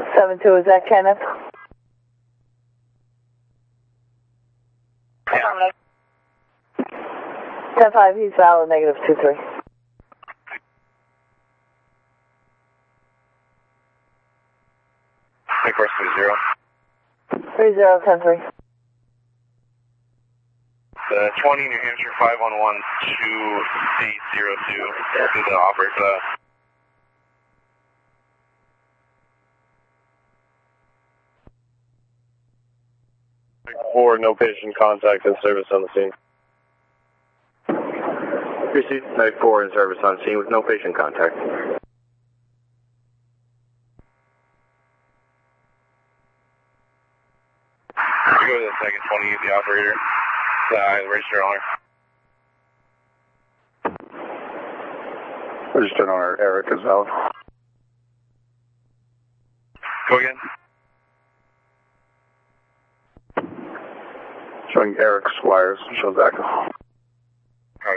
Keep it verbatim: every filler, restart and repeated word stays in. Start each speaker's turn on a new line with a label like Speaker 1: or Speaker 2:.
Speaker 1: seven two, is that Kenneth?
Speaker 2: Yeah.
Speaker 1: ten five, he's valid, negative two three.
Speaker 2: Of course, three zero.
Speaker 1: three zero, ten three.
Speaker 2: The twenty, New Hampshire, five one one two eight zero two. This is the operator for that.
Speaker 3: Four, no patient contact in service on the scene.
Speaker 4: Received night four in service on scene with no patient contact.
Speaker 2: Go to the second twenty, the operator. Uh, the register owner.
Speaker 4: Registered owner Eric is valid.
Speaker 2: Go again.
Speaker 4: Showing Eric Squires, shows back.